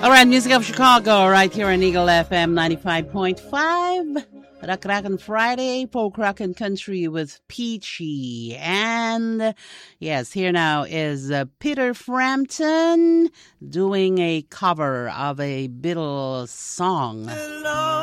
All right, Music of Chicago, right here on Eagle FM 95.5. Rock Rockin' Friday, folk rockin' country with Peachy. And yes, here now is Peter Frampton doing a cover of a Beatles song.